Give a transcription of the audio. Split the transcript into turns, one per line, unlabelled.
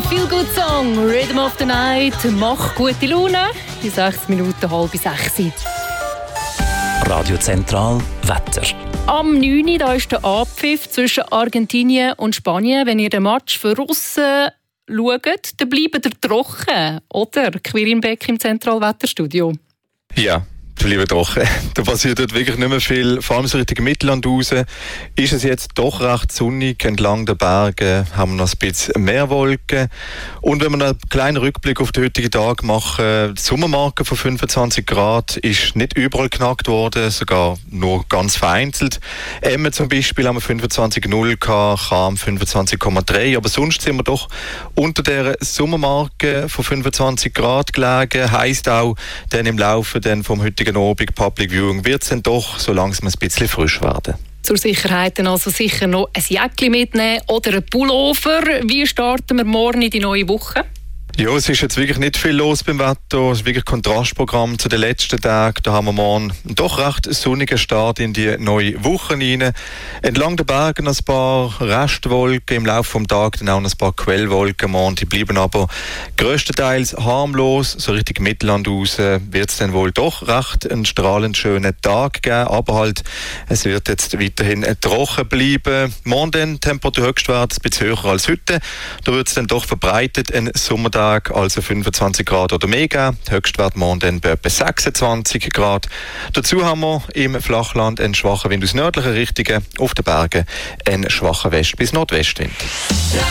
Feel-Good-Song, Rhythm of the Night, mach gute Laune. In 6 Minuten, 5:30.
Radio Zentral Wetter.
Am 9. Uhr ist der Abpfiff zwischen Argentinien und Spanien. Wenn ihr den Match von aussen schaut, dann bleibt ihr trocken, oder? Quirin Beck im Zentralwetterstudio.
Ja, lieber trocken. Da passiert dort wirklich nicht mehr viel. Vor allem so Richtung Mittelland raus ist es jetzt doch recht sonnig. Entlang der Berge haben wir noch ein bisschen mehr Wolken. Und wenn wir einen kleinen Rückblick auf den heutigen Tag machen, die Sommermarke von 25 Grad ist nicht überall geknackt worden, sogar nur ganz vereinzelt. Emmen zum Beispiel haben wir 25,0 gehabt, Cham 25,3. Aber sonst sind wir doch unter der Sommermarke von 25 Grad gelegen. Heisst auch, dann im Laufe vom heutigen Abend Public Viewing wird es dann doch so langsam ein bisschen frisch werden.
Zur Sicherheit dann also sicher noch ein Jäckchen mitnehmen oder ein Pullover. Wie starten wir morgen in die neue Woche?
Ja, es ist jetzt wirklich nicht viel los beim Wetter. Es ist wirklich ein Kontrastprogramm zu den letzten Tagen. Da haben wir morgen einen doch recht sonnigen Start in die neue Woche rein. Entlang der Berge ein paar Restwolken, im Laufe des Tages dann auch ein paar Quellwolken morgen. Die bleiben aber grösstenteils harmlos. So Richtung Mittelland raus wird es dann wohl doch recht einen strahlend schönen Tag geben. Aber halt, es wird jetzt weiterhin trocken bleiben. Morgen dann Temperaturhöchstwert ein bisschen höher als heute. Da wird es dann doch verbreitet ein Sommertag, also 25 Grad oder mehr geben. Höchstwert morgen dann bei etwa 26 Grad. Dazu haben wir im Flachland einen schwachen Wind aus nördlichen Richtungen, auf den Bergen einen schwachen West- bis Nordwestwind.